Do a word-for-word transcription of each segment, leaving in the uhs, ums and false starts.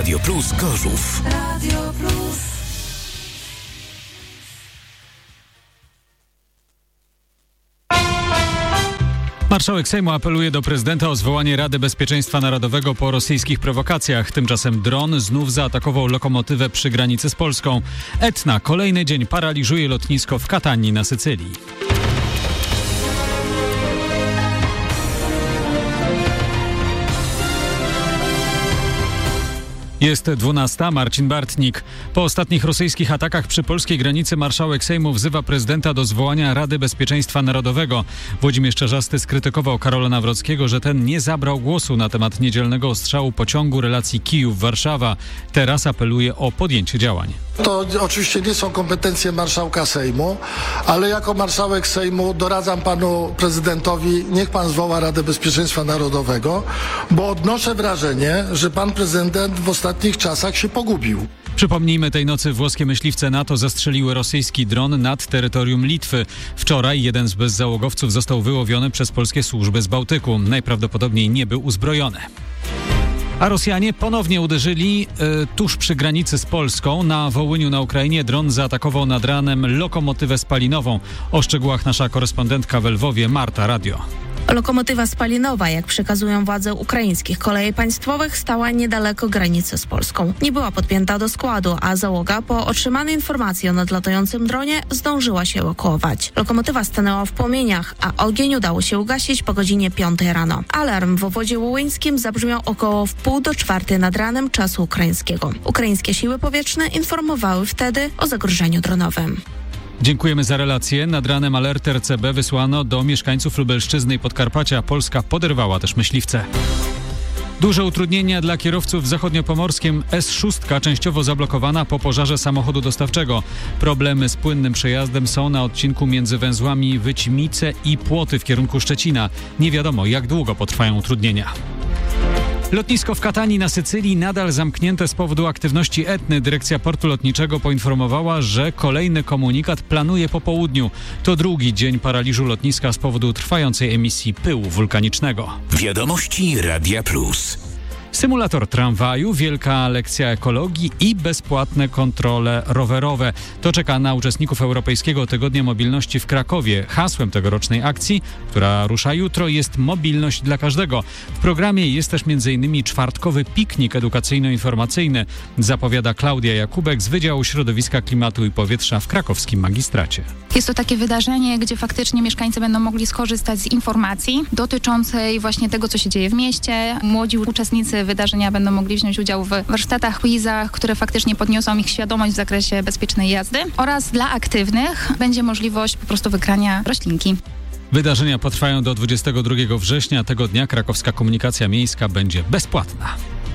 Radio Plus Gorzów. Radio Plus. Marszałek Sejmu apeluje do prezydenta o zwołanie Rady Bezpieczeństwa Narodowego po rosyjskich prowokacjach. Tymczasem dron znów zaatakował lokomotywę przy granicy z Polską. Etna kolejny dzień paraliżuje lotnisko w Katanii na Sycylii. Jest dwunasta. Marcin Bartnik. Po ostatnich rosyjskich atakach przy polskiej granicy marszałek Sejmu wzywa prezydenta do zwołania Rady Bezpieczeństwa Narodowego. Włodzimierz Czarzasty skrytykował Karola Nawrockiego, że ten nie zabrał głosu na temat niedzielnego ostrzału pociągu relacji Kijów-Warszawa. Teraz apeluje o podjęcie działań. To oczywiście nie są kompetencje marszałka Sejmu, ale jako marszałek Sejmu doradzam panu prezydentowi, niech pan zwoła Radę Bezpieczeństwa Narodowego, bo odnoszę wrażenie, że pan prezydent w ostatnich czasach się pogubił. Przypomnijmy, tej nocy włoskie myśliwce NATO zastrzeliły rosyjski dron nad terytorium Litwy. Wczoraj jeden z bezzałogowców został wyłowiony przez polskie służby z Bałtyku. Najprawdopodobniej nie był uzbrojony. A Rosjanie ponownie uderzyli y, tuż przy granicy z Polską. Na Wołyniu na Ukrainie dron zaatakował nad ranem lokomotywę spalinową. O szczegółach nasza korespondentka w Lwowie Marta Radio. Lokomotywa spalinowa, jak przekazują władze ukraińskich kolei państwowych, stała niedaleko granicy z Polską. Nie była podpięta do składu, a załoga po otrzymanej informacji o nadlatającym dronie zdążyła się ewakuować. Lokomotywa stanęła w płomieniach, a ogień udało się ugasić po godzinie piątej rano. Alarm w obwodzie wołyńskim zabrzmiał około w pół do czwartej nad ranem czasu ukraińskiego. Ukraińskie siły powietrzne informowały wtedy o zagrożeniu dronowym. Dziękujemy za relację. Nad ranem alert R C B wysłano do mieszkańców Lubelszczyzny i Podkarpacia. Polska poderwała też myśliwce. Duże utrudnienia dla kierowców w zachodniopomorskim. S sześć częściowo zablokowana po pożarze samochodu dostawczego. Problemy z płynnym przejazdem są na odcinku między węzłami Wyćmice i Płoty w kierunku Szczecina. Nie wiadomo, jak długo potrwają utrudnienia. Lotnisko w Katanii na Sycylii nadal zamknięte z powodu aktywności Etny. Dyrekcja Portu Lotniczego poinformowała, że kolejny komunikat planuje po południu. To drugi dzień paraliżu lotniska z powodu trwającej emisji pyłu wulkanicznego. Wiadomości Radia Plus. Symulator tramwaju, wielka lekcja ekologii i bezpłatne kontrole rowerowe. To czeka na uczestników Europejskiego Tygodnia Mobilności w Krakowie. Hasłem tegorocznej akcji, która rusza jutro, jest mobilność dla każdego. W programie jest też między innymi czwartkowy piknik edukacyjno-informacyjny, zapowiada Klaudia Jakubek z Wydziału Środowiska, Klimatu i Powietrza w krakowskim magistracie. Jest to takie wydarzenie, gdzie faktycznie mieszkańcy będą mogli skorzystać z informacji dotyczącej właśnie tego, co się dzieje w mieście. Młodzi uczestnicy wydarzenia będą mogli wziąć udział w warsztatach, quizach, które faktycznie podniosą ich świadomość w zakresie bezpiecznej jazdy, oraz dla aktywnych będzie możliwość po prostu wygrania roślinki. Wydarzenia potrwają do dwudziestego drugiego września. Tego dnia krakowska komunikacja miejska będzie bezpłatna.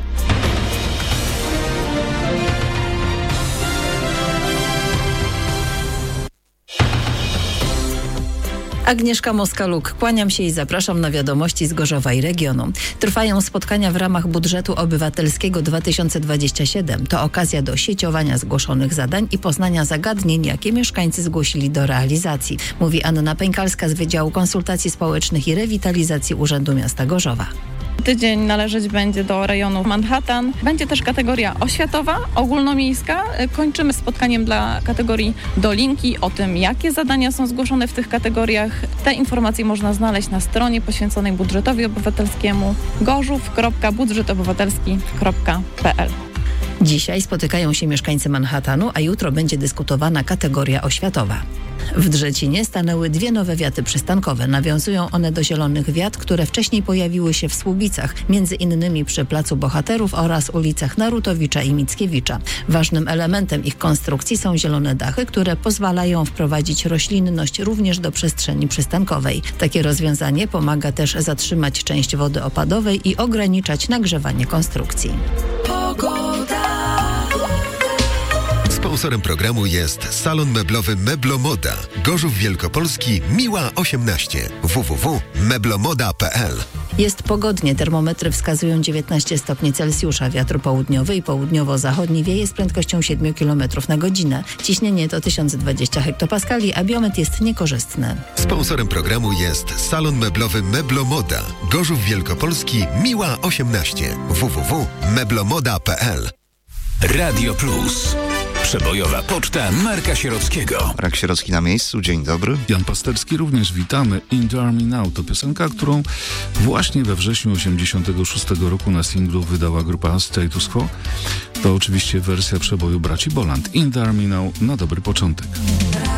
Agnieszka Moska-Luk, kłaniam się i zapraszam na wiadomości z Gorzowa i regionu. Trwają spotkania w ramach budżetu obywatelskiego dwa tysiące dwudziestego siódmego. To okazja do sieciowania zgłoszonych zadań i poznania zagadnień, jakie mieszkańcy zgłosili do realizacji, mówi Anna Pękalska z Wydziału Konsultacji Społecznych i Rewitalizacji Urzędu Miasta Gorzowa. Tydzień należeć będzie do rejonu Manhattan. Będzie też kategoria oświatowa, ogólnomiejska. Kończymy spotkaniem dla kategorii Dolinki o tym, jakie zadania są zgłoszone w tych kategoriach. Te informacje można znaleźć na stronie poświęconej budżetowi obywatelskiemu gorzów kropka budżet obywatelski kropka p l. Dzisiaj spotykają się mieszkańcy Manhattanu, a jutro będzie dyskutowana kategoria oświatowa. W Drzecinie stanęły dwie nowe wiaty przystankowe. Nawiązują one do zielonych wiat, które wcześniej pojawiły się w Słubicach, między innymi przy Placu Bohaterów oraz ulicach Narutowicza i Mickiewicza. Ważnym elementem ich konstrukcji są zielone dachy, które pozwalają wprowadzić roślinność również do przestrzeni przystankowej. Takie rozwiązanie pomaga też zatrzymać część wody opadowej i ograniczać nagrzewanie konstrukcji. Pogoda. Sponsorem programu jest salon meblowy Meblomoda. Gorzów Wielkopolski, Miła osiemnaście. w w w kropka meblomoda kropka p l. Jest pogodnie, termometry wskazują dziewiętnaście stopni Celsjusza, wiatr południowy i południowo-zachodni wieje z prędkością siedem kilometrów na godzinę. Ciśnienie to tysiąc dwadzieścia hektopaskali, a biometr jest niekorzystny. Sponsorem programu jest salon meblowy Meblomoda. Gorzów Wielkopolski, Miła osiemnaście. w w w kropka meblomoda kropka p l. Radio Plus. Przebojowa poczta Marka Sierockiego. Marek Sierocki na miejscu, dzień dobry. Jan Pasterski również, witamy. In the Army Now to piosenka, którą właśnie we wrześniu osiemdziesiątego szóstego roku na singlu wydała grupa Status Quo. To oczywiście wersja przeboju braci Boland. In the Army Now na dobry początek.